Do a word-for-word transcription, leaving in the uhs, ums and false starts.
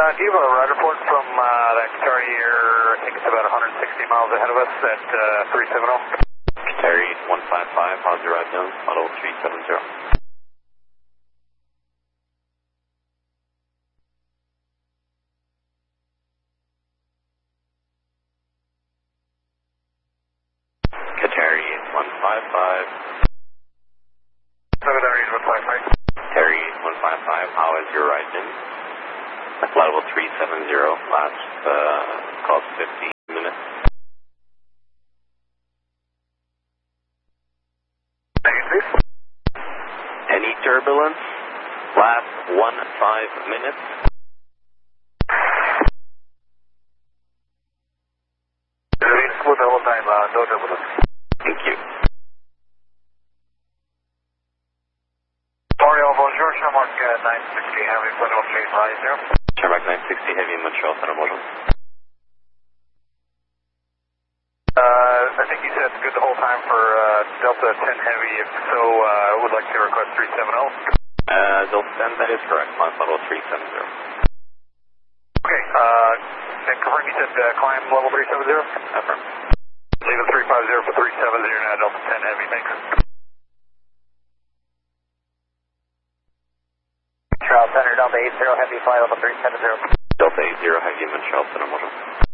Uh, do you have a ride report from uh, that carrier? I think it's about one hundred sixty miles ahead of us at uh, three seventy. Terry one five five, how's your ride down? Model three seven zero. Terry one five five. Terry one five five. Terry one five five, how is your ride in? Flight level three seven zero, last uh, cost fifty minutes. Any turbulence? Last one five minutes. Smooth the whole time, uh, no turbulence. Thank you. Oriole, bonjour, Shamrock uh, nine sixty Heavy, flight level three five zero. Shamrock nine sixty Heavy, Montreal Center, bonjour. Uh, I think you said good the whole time for uh, Delta ten Heavy. If so, uh, I would like to request three seventy. Uh, Delta ten, that is correct. Climb level three seven zero. Okay, uh, and confirm you said uh, climb level three seven zero? Affirm. Leaving three five zero for three seven zero now, Delta ten Heavy, thanks. Montreal Center, Delta eight zero Heavy, fly level three seven zero. Delta eight zero Heavy, Montreal Center, bonjour.